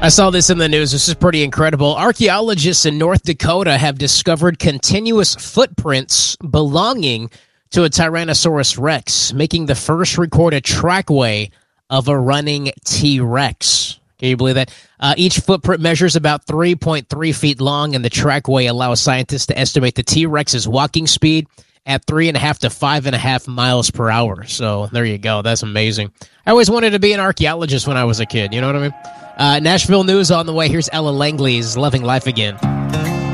I saw this in the news. This is pretty incredible. Archaeologists in North Dakota have discovered continuous footprints belonging to a Tyrannosaurus Rex, making the first recorded trackway of a running T-Rex. Can you believe that? Each footprint measures about 3.3 feet long, and the trackway allows scientists to estimate the T-Rex's walking speed at 3.5 to 5.5 miles per hour. So there you go. That's amazing. I always wanted to be an archaeologist when I was a kid. You know what I mean? Nashville news on the way. Here's Ella Langley's Loving Life Again.